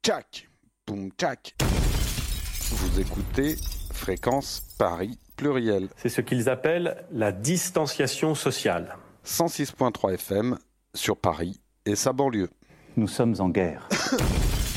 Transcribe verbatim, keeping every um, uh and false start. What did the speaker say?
tchac, boum tchac. Vous écoutez Fréquence Paris Pluriel. C'est ce qu'ils appellent la distanciation sociale. cent six virgule trois F M sur Paris et sa banlieue. Nous sommes en guerre.